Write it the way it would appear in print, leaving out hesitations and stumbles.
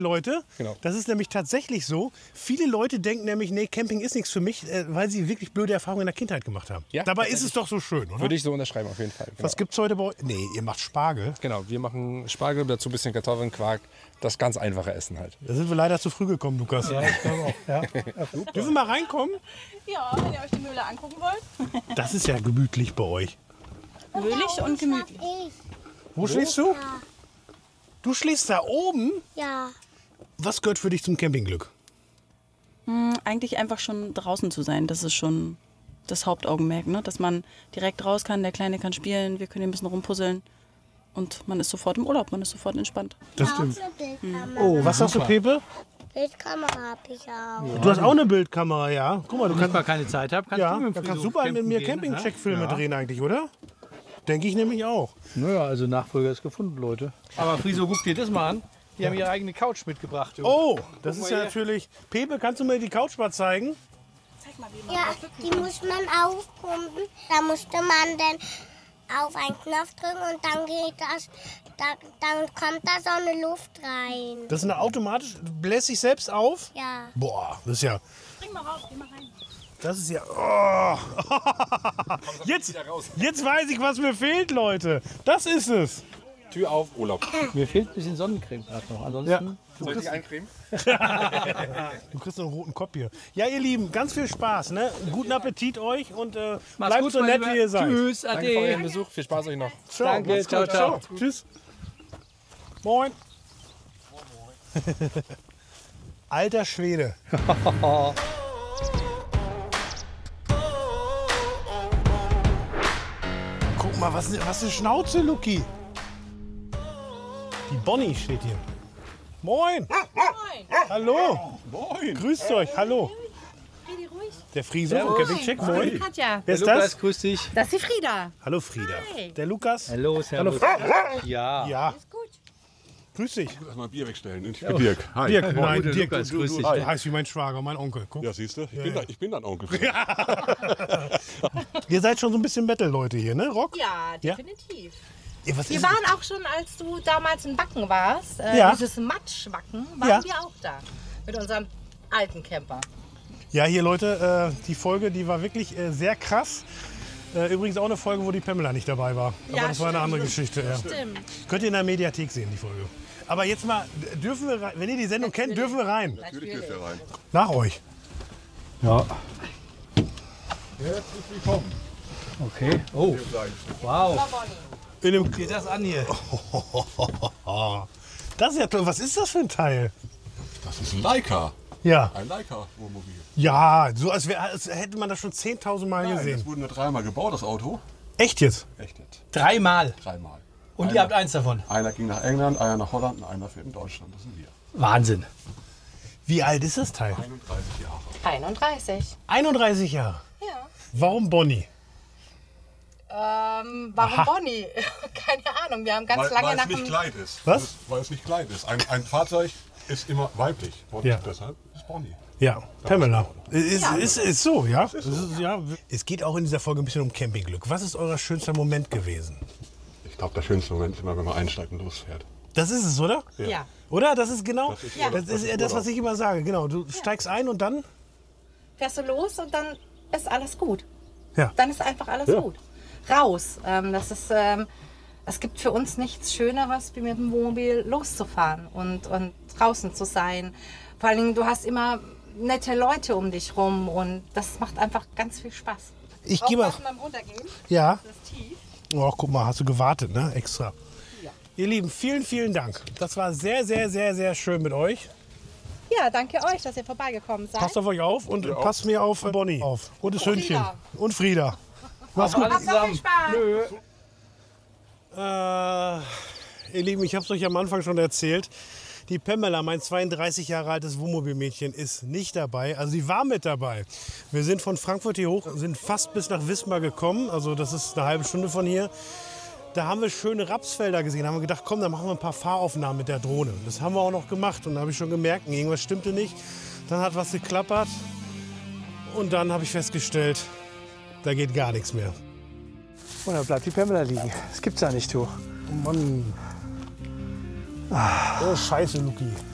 Leute, Genau. das ist nämlich tatsächlich so. Viele Leute denken nämlich, nee, Camping ist nichts für mich, weil sie wirklich blöde Erfahrungen in der Kindheit gemacht haben. Ja, Dabei ist es doch so schön, oder? Würde ich so unterschreiben, auf jeden Fall. Genau. Was gibt's heute bei euch? Nee, ihr macht Spargel. Genau, wir machen Spargel, dazu ein bisschen Kartoffeln, Quark. Das ganz einfache Essen halt. Da sind wir leider zu früh gekommen, Lukas. Ja, ich glaube auch. Ja. Dürfen wir mal reinkommen? Ja, wenn ihr euch die Mühle angucken wollt. Das ist ja gemütlich bei euch. Mühlig und gemütlich. Wo schläfst du? Du schläfst da oben? Ja. Was gehört für dich zum Campingglück? Eigentlich einfach schon draußen zu sein, das ist schon das Hauptaugenmerk, ne? Dass man direkt raus kann, der Kleine kann spielen, wir können ein bisschen rumpuzzeln und man ist sofort im Urlaub, man ist sofort entspannt. Das stimmt. Bildkamera. Oh, was hast du, Pepe? Bildkamera habe ich auch. Du hast auch eine Bildkamera, ja. Guck mal, du Wenn ich kannst, mal keine Zeit habe, kannst ja, du mit da dem kannst Friso super mit campen mir gehen, Camping-Check-Filme ja? drehen eigentlich, oder? Denke ich nämlich auch. Naja, also Nachfolger ist gefunden, Leute. Aber Friso, guck dir das mal an. Die haben ihre eigene Couch mitgebracht. du. Oh, das ist ja natürlich... Pepe, kannst du mir die Couch mal zeigen? Ja, die muss man aufpumpen. Da musste man dann auf einen Knopf drücken und dann geht das, dann kommt da so eine Luft rein. Das ist eine automatisch... Bläst sich selbst auf? Ja. Boah, das ist ja... Spring mal raus, geh mal rein. Das ist ja... Oh. Jetzt weiß ich, was mir fehlt, Leute. Das ist es. Tür auf, Urlaub. Mir fehlt ein bisschen Sonnencreme gerade noch. Ansonsten Soll ich eincremen? Du kriegst noch einen roten Kopf hier. Ja, ihr Lieben, ganz viel Spaß. Ne? Guten Appetit euch und Macht's bleibt gut, so mein nett, Lieber. wie ihr seid. Tschüss, Danke für euren ade. Besuch. Viel Spaß euch noch. Ciao, Danke, macht's ciao, gut. ciao. Tschüss. Moin. Alter Schwede. Guck mal, was eine Schnauze, Luki. Die Bonnie steht hier. Moin. Moin. Hallo. Moin. Grüßt euch. Hallo. Redi ruhig. Der Friso von Campingcheck. Moin. Katja. Wer ist Lukas, das? grüß dich. Das ist die Frieda. Hallo Frieda. Hi. Der Lukas. Hallo, servus. Ja. Ja. Ist gut. Grüß dich. Erstmal Bier wegstellen. Ich bin Dirk. Hi. Dirk, nein, Gute Dirk, Lukas, du, grüß dich. du heißt wie mein Schwager, mein Onkel. Guck. Ja, siehst du? Ich bin dein Onkel. Ihr seid schon so ein bisschen Metal-Leute hier, ne? Rock? Ja, Ja? definitiv. Ja, was Wir ist waren auch schon, als du damals in Wacken warst, Ja. dieses Matschwacken, waren Ja. wir auch da. Mit unserem alten Camper. Ja, hier Leute, die Folge, die war wirklich sehr krass. Übrigens auch eine Folge, wo die Pamela nicht dabei war. Aber Ja, das war eine stimmt. andere Geschichte. Ja. Stimmt. Könnt ihr in der Mediathek sehen, die Folge. Aber jetzt mal, dürfen wir rein? Wenn ihr die Sendung kennt, dürfen wir rein. Natürlich dürft ihr rein. Nach euch. Ja, Herzlich willkommen. okay. Oh, wow. In dem Geht das an hier? Das ist ja toll. Was ist das für ein Teil? Das ist ein Leica. Ja. Ein Leica-Wohnmobil. Ja, so als hätte man das schon 10.000 Mal Nein, gesehen. das wurde nur dreimal gebaut, das Auto. Echt jetzt? Echt jetzt. Dreimal. Dreimal. Und ihr habt eins davon. Einer ging nach England, einer nach Holland und einer fährt in Deutschland. Das sind wir. Wahnsinn. Wie alt ist das Teil? 31 Jahre. 31. 31 Jahre. Ja. Warum Bonnie? Warum Aha. Bonnie? Keine Ahnung. Wir haben ganz lange weil nach es nicht dem... Kleid ist. Was? Weil es nicht Kleid ist. Ein Fahrzeug ist immer weiblich. Und Ja. deshalb ist Bonnie. Ja, Pamela. Ist so, ja? Es geht auch in dieser Folge ein bisschen um Campingglück. Was ist euer schönster Moment gewesen? Ich glaube, der schönste Moment ist immer, wenn man einsteigt und losfährt. Das ist es, oder? Ja. Oder? Das ist genau Das ist Ja. Urlaub. das, ist das, was ich immer sage. Genau, du steigst ein und dann? Fährst du los und dann ist alles gut. Ja. Dann ist einfach alles gut. Raus. Es gibt für uns nichts Schöneres, wie mit dem Wohnmobil loszufahren und draußen zu sein. Vor allen Dingen, du hast immer nette Leute um dich rum und das macht einfach ganz viel Spaß. Ich gehe mal. Aufpassen beim Runtergehen. Ja. Das ist tief. Oh, guck mal, hast du gewartet, ne? Extra. Ihr Lieben, vielen, vielen Dank. Das war sehr, sehr, sehr, sehr schön mit euch. Ja, danke euch, dass ihr vorbeigekommen seid. Passt auf euch auf und passt mir auf Bonnie auf. Und das Hündchen. Frieda. Und Frieda. Mach's gut. Alles zusammen. Nö. Ihr Lieben, ich habe es euch am Anfang schon erzählt. Die Pamela, mein 32 Jahre altes Wohnmobilmädchen, ist nicht dabei. Also sie war mit dabei. Wir sind von Frankfurt hier hoch, sind fast bis nach Wismar gekommen. Also das ist eine halbe Stunde von hier. Da haben wir schöne Rapsfelder gesehen. Da haben wir gedacht, komm, dann machen wir ein paar Fahraufnahmen mit der Drohne. Das haben wir auch noch gemacht. Und da habe ich schon gemerkt, irgendwas stimmte nicht. Dann hat was geklappert. Und dann habe ich festgestellt, da geht gar nichts mehr. Und dann bleibt die Pamela liegen. Das gibt's ja nicht, du. Oh Mann. Oh, scheiße, Luki.